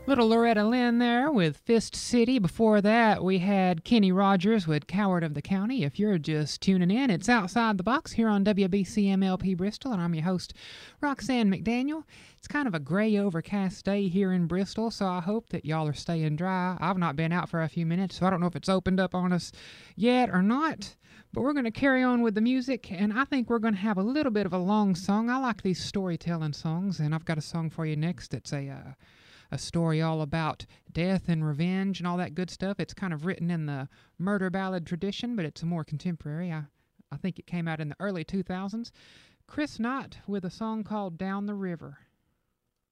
Little Loretta Lynn there with Fist City. Before that, we had Kenny Rogers with Coward of the County. If you're just tuning in, it's Outside the Box here on WBCMLP Bristol, and I'm your host, Roxanne McDaniel. It's kind of a gray, overcast day here in Bristol, so I hope that y'all are staying dry. I've not been out for a few minutes, so I don't know if it's opened up on us yet or not. But we're going to carry on with the music, and I think we're going to have a little bit of a long song. I like these storytelling songs, and I've got a song for you next that's a story all about death and revenge and all that good stuff. It's kind of written in the murder ballad tradition, but it's more contemporary. I think it came out in the early 2000s. Chris Knight with a song called Down the River.